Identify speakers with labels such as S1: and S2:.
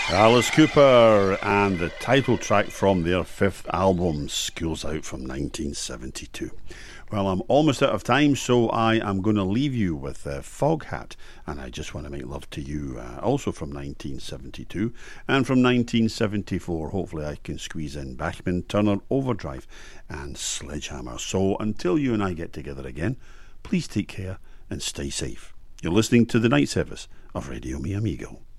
S1: Alice Cooper and the title track from their fifth album, School's Out, from 1972. Well, I'm almost out of time, so I am going to leave you with Foghat, and I Just Want to Make Love to You, also from 1972. And from 1974, hopefully I can squeeze in Bachman Turner Overdrive and Sledgehammer. So until you and I get together again, please take care and stay safe. You're listening to the Night Service of Radio Mi Amigo.